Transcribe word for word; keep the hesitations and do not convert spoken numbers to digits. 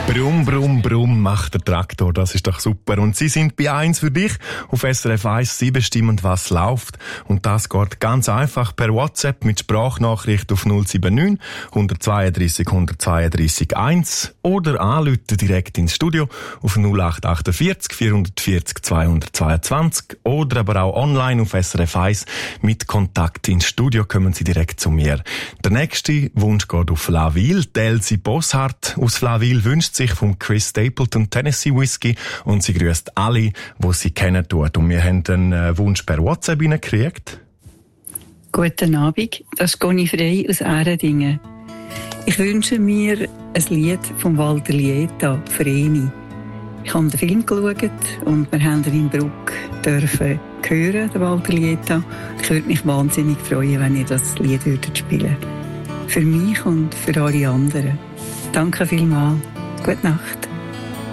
Brumm, brumm, brumm macht der Traktor, das ist doch super. Und Sie sind bei eins für dich auf S R F eins. Sie bestimmen, was läuft. Und das geht ganz einfach per WhatsApp mit Sprachnachricht auf null sieben neun, eins zwei drei, eins zwei drei eins oder anrufen direkt ins Studio auf null acht acht vier, vier vier null, zwei zwei zwei oder aber auch online auf S R F eins mit Kontakt ins Studio kommen Sie direkt zu mir. Der nächste Wunsch geht auf Flawil. Elsie Bosshardt aus Flawil wünscht sich vom Chris Stapleton Tennessee Whiskey und sie grüßt alle, die sie kennen tut. Und wir haben einen Wunsch per WhatsApp gekriegt. Guten Abend, das ist Conny Frey aus Ähredingen. Ich wünsche mir ein Lied von Walter Lieta, Vreni. Ich habe den Film geschaut und wir haben ihn in Bruck dürfen hören, den Walter Lieta. Ich würde mich wahnsinnig freuen, wenn ihr das Lied würdet spielen. Für mich und für alle anderen. Danke vielmals. Gute Nacht.